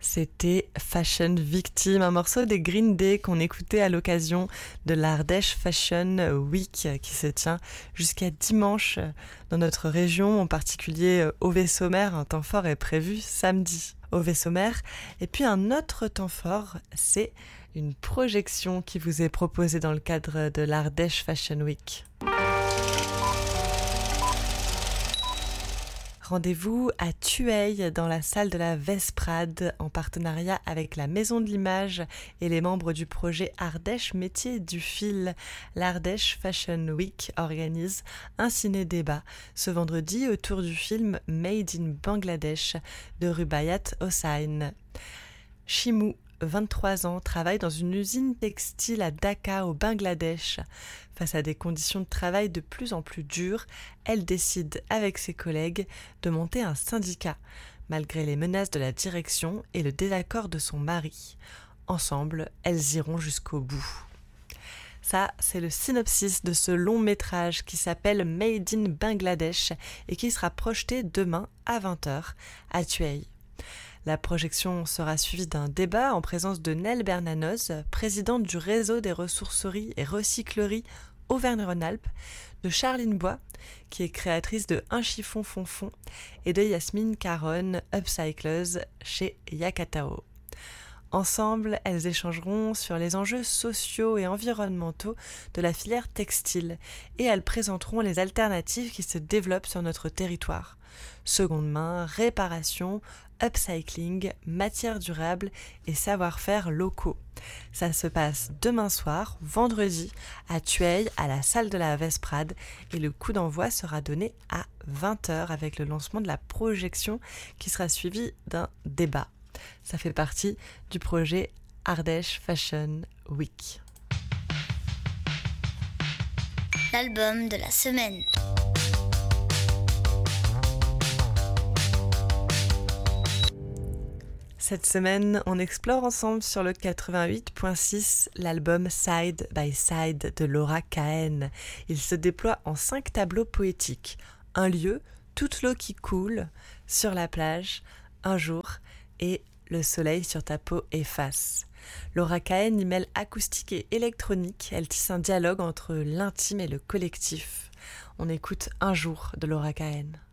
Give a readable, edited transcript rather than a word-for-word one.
C'était Fashion Victim, un morceau des Green Day qu'on écoutait à l'occasion de l'Ardèche Fashion Week qui se tient jusqu'à dimanche dans notre région, en particulier au Vaisseau-Mer. Un temps fort est prévu samedi au Vaisseau-Mer. Et puis un autre temps fort, c'est une projection qui vous est proposée dans le cadre de l'Ardèche Fashion Week. Rendez-vous à Thueil dans la salle de la Vesprade en partenariat avec la Maison de l'Image et les membres du projet Ardèche Métier du Fil. L'Ardèche Fashion Week organise un ciné-débat ce vendredi autour du film Made in Bangladesh de Rubaiyat Hossain. Chimou, 23 ans, travaille dans une usine textile à Dhaka au Bangladesh. Face à des conditions de travail de plus en plus dures, elle décide avec ses collègues de monter un syndicat, malgré les menaces de la direction et le désaccord de son mari. Ensemble, elles iront jusqu'au bout. Ça, c'est le synopsis de ce long métrage qui s'appelle Made in Bangladesh et qui sera projeté demain à 20h à Thueil. La projection sera suivie d'un débat en présence de Nell Bernanoz, présidente du réseau des ressourceries et recycleries Auvergne-Rhône-Alpes, de Charline Bois, qui est créatrice de Un chiffon fonfon, et de Yasmine Caronne, upcycleuse chez Yakatao. Ensemble, elles échangeront sur les enjeux sociaux et environnementaux de la filière textile et elles présenteront les alternatives qui se développent sur notre territoire. Seconde main, réparation, upcycling, matières durables et savoir-faire locaux. Ça se passe demain soir, vendredi, à Thueil, à la salle de la Vesprade et le coup d'envoi sera donné à 20h avec le lancement de la projection qui sera suivi d'un débat. Ça fait partie du projet Ardèche Fashion Week. L'album de la semaine. Cette semaine, on explore ensemble sur le 88.6 l'album Side by Side de Laura Cahen. Il se déploie en 5 tableaux poétiques. Un lieu, toute l'eau qui coule, sur la plage, un jour et le soleil sur ta peau efface. Laura Cahen y mêle acoustique et électronique. Elle tisse un dialogue entre l'intime et le collectif. On écoute Un jour de Laura Cahen.